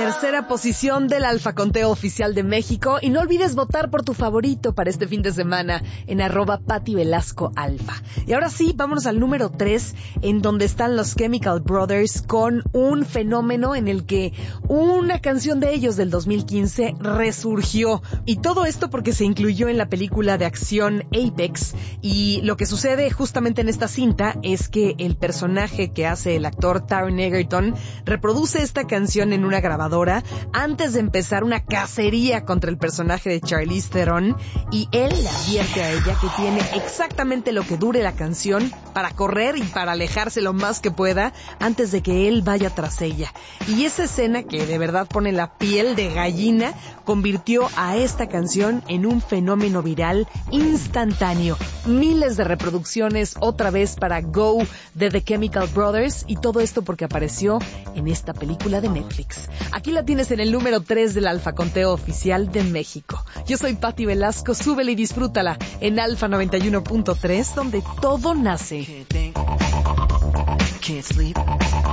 tercera posición del Alfa Conteo Oficial de México. Y no olvides votar por tu favorito para este fin de semana en @PattyVelascoAlfa. Y ahora sí, vámonos al número 3, en donde están los Chemical Brothers con un fenómeno en el que una canción de ellos del 2015 resurgió. Y todo esto porque se incluyó en la película de acción Apex. Y lo que sucede justamente en esta cinta es que el personaje que hace el actor Taron Egerton reproduce esta canción en una grabadora antes de empezar una cacería contra el personaje de Charlize Theron, y él le advierte a ella que tiene exactamente lo que dure la canción para correr y para alejarse lo más que pueda antes de que él vaya tras ella. Y esa escena, que de verdad pone la piel de gallina, convirtió a esta canción en un fenómeno viral instantáneo. Miles de reproducciones otra vez para Go de The Chemical Brothers, y todo esto porque apareció en esta película de Netflix. Aquí la tienes en el número 3 del Alfa Conteo Oficial de México. Yo soy Patti Velasco, súbela y disfrútala en Alfa 91.3, donde todo nace.